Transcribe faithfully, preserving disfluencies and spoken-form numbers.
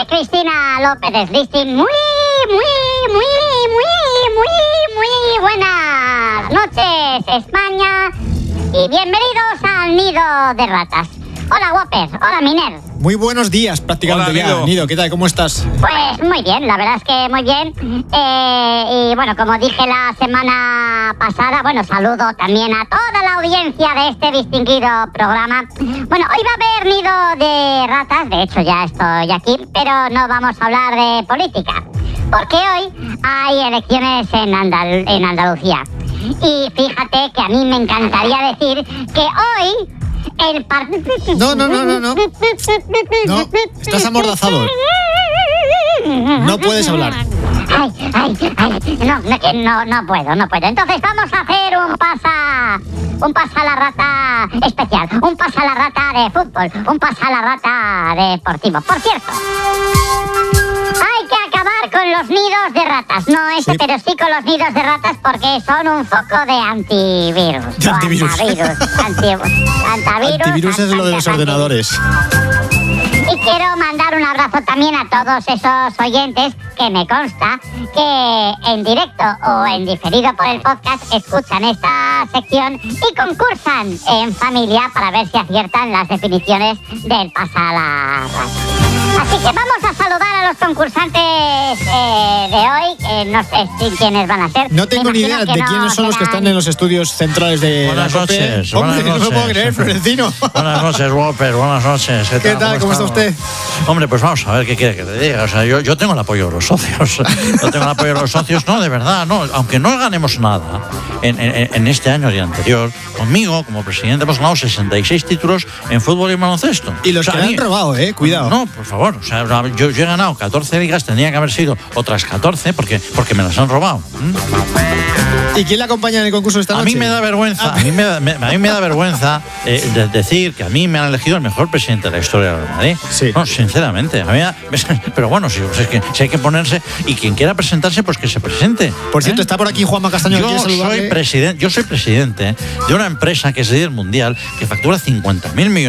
Cristina López Listing. Muy, muy, muy, muy, muy, muy buenas noches, España. Y bienvenidos al Nido de Ratas. Hola, Whopper. Hola, Miner. Muy buenos días, prácticamente. Hola, ya. Nido. Nido, ¿qué tal? ¿Cómo estás? Pues muy bien, la verdad es que muy bien. Eh, y bueno, como dije la semana pasada, bueno, saludo también a toda la audiencia de este distinguido programa. Bueno, hoy va a haber Nido de Ratas, de hecho ya estoy aquí, pero no vamos a hablar de política, porque hoy hay elecciones en, Andal- en Andalucía. Y fíjate que a mí me encantaría decir que hoy el partido... No, no, no, no, no. No, estás amordazado. No puedes hablar. Ay, ay, ay, no, no, que no, no puedo, no puedo. Entonces vamos a hacer un pasa, un pasa a la rata especial, un pasa a la rata de fútbol, un pasa a la rata deportivo. Por cierto, hay que acabar con los nidos de ratas, no ese, Sí. pero sí con los nidos de ratas porque son un foco de antivirus. De o antivirus. Antivirus, anti- antivirus, Antivirus es lo de los anti- ordenadores. Y quiero mandar un abrazo también a todos esos oyentes que me consta que en directo o en diferido por el podcast escuchan esta sección y concursan en familia para ver si aciertan las definiciones del pasa a la rata. Así que vamos a saludar a los concursantes eh, de hoy, que no sé si quiénes van a ser. No tengo Me ni imagino idea que de no quiénes son los que serán- están en los estudios centrales de Buenas la COPE. noches, Hombre, buenas no me puedo noches. creer, Florentino. Buenas noches, Whopper, buenas noches. ¿Qué, ¿Qué tal? ¿Cómo está estamos? usted? Hombre, pues vamos a ver qué quiere que te diga. O sea, yo, yo tengo el apoyo de los socios. Yo tengo el apoyo de los socios, no, de verdad, no. Aunque no ganemos nada en, en, en este año y anterior, conmigo, como presidente, hemos ganado sesenta y seis títulos en fútbol y baloncesto. Y los O sea, que a le mí- han robado, eh, cuidado. No, por favor. O sea, yo, yo he ganado catorce ligas, tendría que haber sido otras catorce porque, porque me las han robado. ¿Mm? ¿Y quién le acompaña en el concurso esta A noche? mí me da vergüenza, a mí me da, me- a mí me da vergüenza eh, de decir que a mí me han elegido el mejor presidente de la historia del Real Madrid. Sí. No, sinceramente. A mí me- pero bueno, si, pues es que, si hay que ponerse y quien quiera presentarse, pues que se presente. Por cierto, ¿eh? está por aquí Juanma Castaño. Yo ¿Quiere saludarle? soy presidente, yo soy presidente de una empresa que es líder mundial que factura cincuenta mil millones